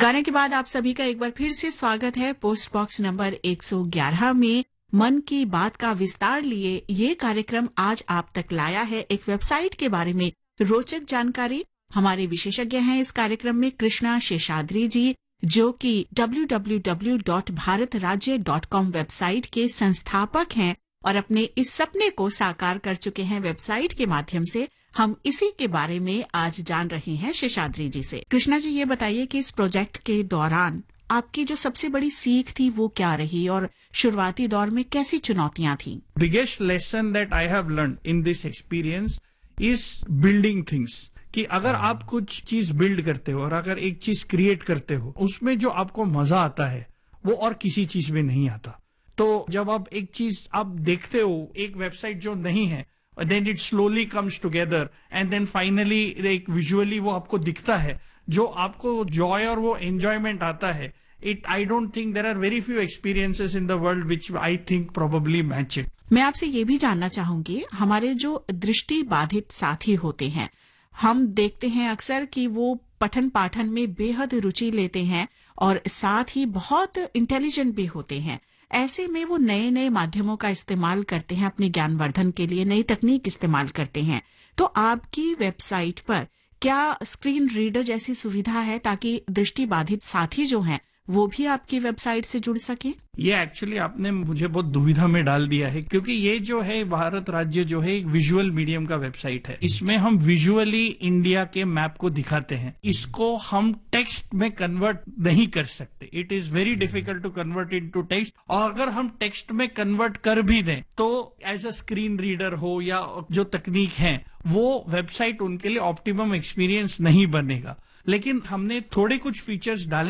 गाने के बाद आप सभी का एक बार फिर से स्वागत है पोस्ट बॉक्स नंबर 111 में। मन की बात का विस्तार लिए ये कार्यक्रम आज आप तक लाया है एक वेबसाइट के बारे में रोचक जानकारी। हमारे विशेषज्ञ हैं इस कार्यक्रम में कृष्णा शेषाद्री जी, जो कि www.bharatrajya.com वेबसाइट के संस्थापक हैं और अपने इस सपने को साकार कर चुके हैं वेबसाइट के माध्यम से। हम इसी के बारे में आज जान रहे हैं शेषाद्री जी से। कृष्णा जी, ये बताइए कि इस प्रोजेक्ट के दौरान आपकी जो सबसे बड़ी सीख थी वो क्या रही और शुरुआती दौर में कैसी चुनौतियां थी? Biggest lesson that I have learn in this experience is building things. कि अगर आप कुछ चीज बिल्ड करते हो और अगर एक चीज क्रिएट करते हो, उसमें जो आपको मजा आता है वो और किसी चीज में नहीं आता। तो जब आप एक चीज आप देखते हो, एक वेबसाइट जो नहीं है, then it slowly comes together and then finally एक विजुअली वो आपको दिखता है, जो आपको जॉय और वो एंजॉयमेंट आता है। I don't think there are very few experiences in the world which I think probably match it. मैं आपसे ये भी जानना चाहूंगी, हमारे जो दृष्टि बाधित साथी होते हैं, हम देखते हैं अक्सर कि वो पठन पाठन में बेहद रुचि लेते हैं और साथ ही बहुत इंटेलिजेंट भी होते हैं। ऐसे में वो नए नए माध्यमों का इस्तेमाल करते हैं, अपने ज्ञानवर्धन के लिए नई तकनीक इस्तेमाल करते हैं। तो आपकी वेबसाइट पर क्या स्क्रीन रीडर जैसी सुविधा है ताकि दृष्टि बाधित साथी जो हैं वो भी आपकी वेबसाइट से जुड़ सके? ये एक्चुअली आपने मुझे बहुत दुविधा में डाल दिया है, क्योंकि ये जो है भारत राज्य जो है एक विजुअल मीडियम का वेबसाइट है। इसमें हम विजुअली इंडिया के मैप को दिखाते हैं। इसको हम टेक्स्ट में कन्वर्ट नहीं कर सकते। It is very difficult to convert into text. और अगर हम टेक्स्ट में कन्वर्ट कर भी दें तो एज अ स्क्रीन रीडर हो या जो तकनीक है, वो वेबसाइट उनके लिए ऑप्टिमम एक्सपीरियंस नहीं बनेगा। लेकिन हमने थोड़े कुछ फीचर्स डाले